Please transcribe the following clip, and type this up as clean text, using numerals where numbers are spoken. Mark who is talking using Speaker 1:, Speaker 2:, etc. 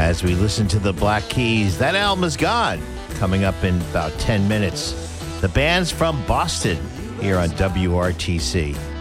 Speaker 1: as we listen to the Black Keys. That album is gone. Coming up in about 10 minutes. The band's from Boston here on WRTC.